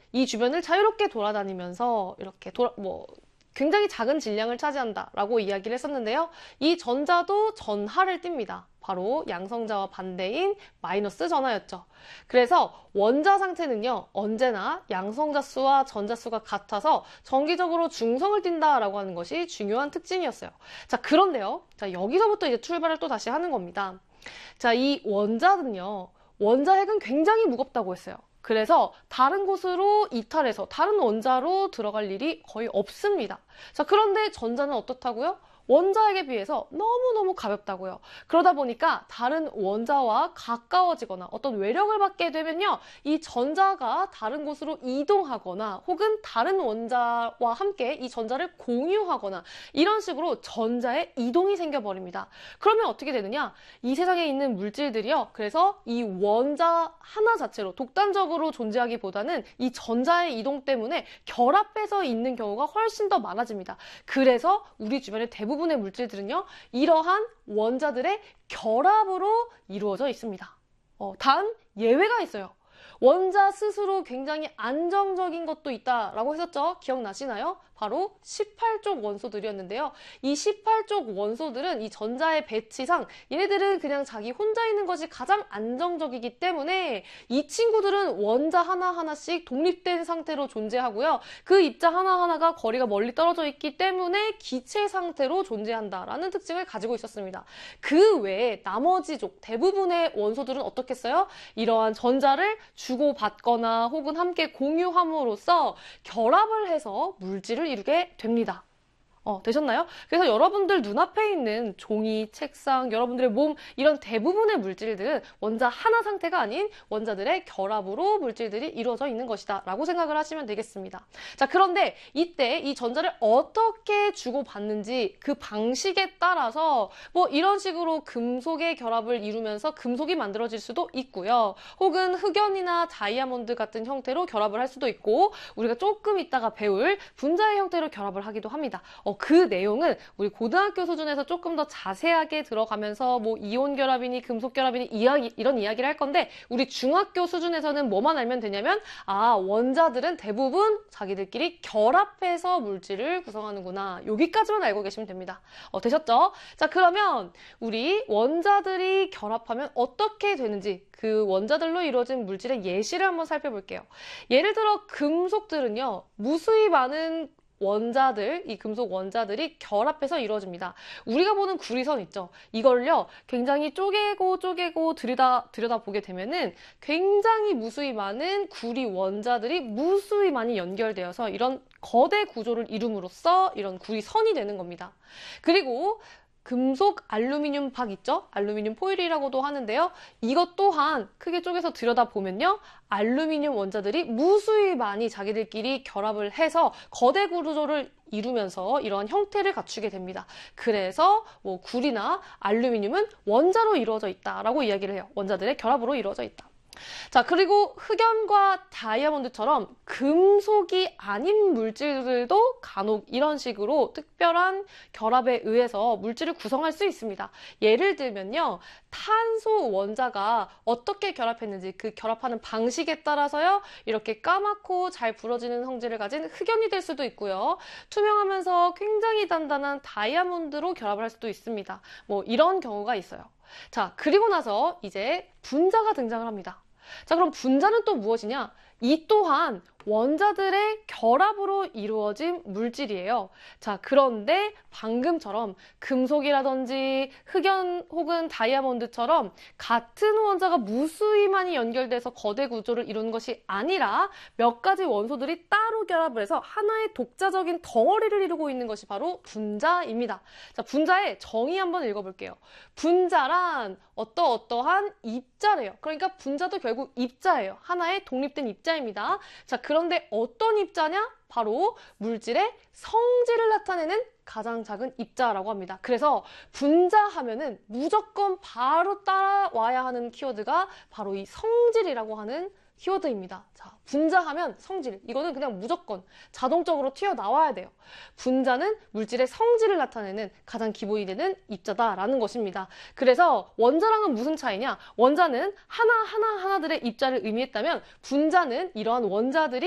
이 주변을 자유롭게 돌아다니면서 이렇게 굉장히 작은 질량을 차지한다라고 이야기를 했었는데요. 이 전자도 전하를 띱니다. 바로 양성자와 반대인 마이너스 전하였죠. 그래서 원자 상태는요, 언제나 양성자 수와 전자 수가 같아서 정기적으로 중성을 띈다라고 하는 것이 중요한 특징이었어요. 자, 그런데요. 자, 여기서부터 이제 출발을 또 다시 하는 겁니다. 자, 이 원자는요, 원자핵은 굉장히 무겁다고 했어요. 그래서 다른 곳으로 이탈해서 다른 원자로 들어갈 일이 거의 없습니다. 자, 그런데 전자는 어떻다고요? 원자핵에 비해서 너무너무 가볍다고요. 그러다 보니까 다른 원자와 가까워지거나 어떤 외력을 받게 되면요, 이 전자가 다른 곳으로 이동하거나 혹은 다른 원자와 함께 이 전자를 공유하거나 이런 식으로 전자의 이동이 생겨버립니다. 그러면 어떻게 되느냐? 이 세상에 있는 물질들이요, 그래서 이 원자 하나 자체로 독단적으로 존재하기보다는 이 전자의 이동 때문에 결합해서 있는 경우가 훨씬 더 많아집니다. 그래서 우리 주변의 대부분의 물질들은요, 이러한 원자들의 결합으로 이루어져 있습니다. 단 예외가 있어요. 원자 스스로 굉장히 안정적인 것도 있다라고 했었죠. 기억나시나요? 바로 18족 원소들이었는데요. 이 18족 원소들은 이 전자의 배치상 얘네들은 그냥 자기 혼자 있는 것이 가장 안정적이기 때문에 이 친구들은 원자 하나하나씩 독립된 상태로 존재하고요. 그 입자 하나하나가 거리가 멀리 떨어져 있기 때문에 기체 상태로 존재한다라는 특징을 가지고 있었습니다. 그 외에 나머지 족 대부분의 원소들은 어떻겠어요? 이러한 전자를 주고받거나 혹은 함께 공유함으로써 결합을 해서 물질을 이루게 됩니다. 되셨나요? 그래서 여러분들 눈앞에 있는 종이, 책상, 여러분들의 몸 이런 대부분의 물질들은 원자 하나 상태가 아닌 원자들의 결합으로 물질들이 이루어져 있는 것이다 라고 생각을 하시면 되겠습니다. 자, 그런데 이때 이 전자를 어떻게 주고받는지 그 방식에 따라서 이런 식으로 금속의 결합을 이루면서 금속이 만들어질 수도 있고요. 혹은 흑연이나 다이아몬드 같은 형태로 결합을 할 수도 있고, 우리가 조금 이따가 배울 분자의 형태로 결합을 하기도 합니다. 그 내용은 우리 고등학교 수준에서 조금 더 자세하게 들어가면서 이온 결합이니 금속 결합이니 이런 이야기를 할 건데, 우리 중학교 수준에서는 뭐만 알면 되냐면, 원자들은 대부분 자기들끼리 결합해서 물질을 구성하는구나. 여기까지만 알고 계시면 됩니다. 되셨죠? 자, 그러면 우리 원자들이 결합하면 어떻게 되는지 그 원자들로 이루어진 물질의 예시를 한번 살펴볼게요. 예를 들어 금속들은요, 무수히 많은 원자들, 이 금속 원자들이 결합해서 이루어집니다. 우리가 보는 구리선 있죠? 이걸요, 굉장히 쪼개고 들여다보게 되면은 굉장히 무수히 많은 구리 원자들이 무수히 많이 연결되어서 이런 거대 구조를 이룸으로써 이런 구리선이 되는 겁니다. 그리고 금속 알루미늄 박 있죠? 알루미늄 포일이라고도 하는데요. 이것 또한 크게 쪼개서 들여다보면요, 알루미늄 원자들이 무수히 많이 자기들끼리 결합을 해서 거대 구조를 이루면서 이러한 형태를 갖추게 됩니다. 그래서 구리나 알루미늄은 원자로 이루어져 있다라고 이야기를 해요. 원자들의 결합으로 이루어져 있다. 자, 그리고 흑연과 다이아몬드처럼 금속이 아닌 물질들도 간혹 이런 식으로 특별한 결합에 의해서 물질을 구성할 수 있습니다. 예를 들면요, 탄소 원자가 어떻게 결합했는지 그 결합하는 방식에 따라서요, 이렇게 까맣고 잘 부러지는 성질을 가진 흑연이 될 수도 있고요, 투명하면서 굉장히 단단한 다이아몬드로 결합을 할 수도 있습니다. 이런 경우가 있어요. 자, 그리고 나서 이제 분자가 등장을 합니다. 자, 그럼 분자는 또 무엇이냐? 이 또한 원자들의 결합으로 이루어진 물질이에요. 자, 그런데 방금처럼 금속이라든지 흑연 혹은 다이아몬드처럼 같은 원자가 무수히 많이 연결돼서 거대 구조를 이루는 것이 아니라 몇 가지 원소들이 따로 결합을 해서 하나의 독자적인 덩어리를 이루고 있는 것이 바로 분자입니다. 자, 분자의 정의 한번 읽어볼게요. 분자란 어떠한 입자래요. 그러니까 분자도 결국 입자예요. 하나의 독립된 입자입니다. 자, 그런데 어떤 입자냐? 바로 물질의 성질을 나타내는 가장 작은 입자라고 합니다. 그래서 분자 하면은 무조건 바로 따라와야 하는 키워드가 바로 이 성질이라고 하는 키워드입니다. 자, 분자하면 성질. 이거는 그냥 무조건 자동적으로 튀어나와야 돼요. 분자는 물질의 성질을 나타내는 가장 기본이 되는 입자다라는 것입니다. 그래서 원자랑은 무슨 차이냐? 원자는 하나들의 입자를 의미했다면 분자는 이러한 원자들이